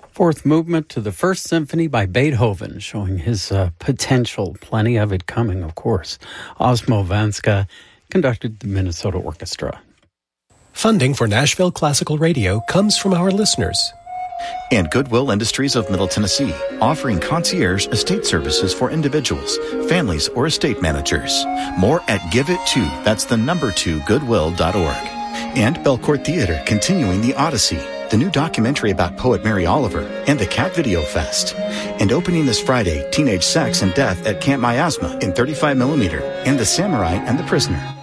Fourth movement to the First Symphony by Beethoven, showing his potential. Plenty of it coming, of course. Osmo Vanska conducted the Minnesota Orchestra. Funding for Nashville Classical Radio comes from our listeners. And Goodwill Industries of Middle Tennessee, offering concierge estate services for individuals, families, or estate managers. More at GiveIt2, that's the number 2, goodwill.org. And Belcourt Theater, continuing the Odyssey, the new documentary about poet Mary Oliver, and the Cat Video Fest. And opening this Friday, Teenage Sex and Death at Camp Miasma in 35mm, and The Samurai and the Prisoner.